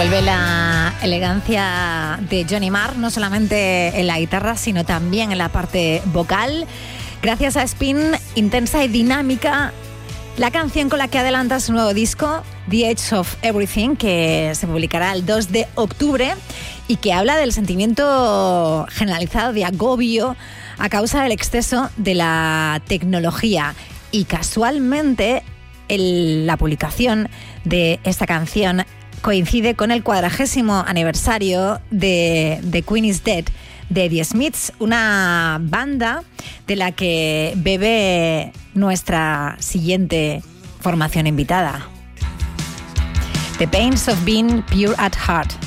Vuelve la elegancia de Johnny Marr, no solamente en la guitarra, sino también en la parte vocal. Gracias a Spin, intensa y dinámica, la canción con la que adelanta su nuevo disco, The Edge of Everything, que se publicará el 2 de octubre y que habla del sentimiento generalizado de agobio a causa del exceso de la tecnología. Y casualmente, la publicación de esta canción coincide con el 40º aniversario de The Queen is Dead de The Smiths, una banda de la que bebe nuestra siguiente formación invitada. The Pains of Being Pure at Heart.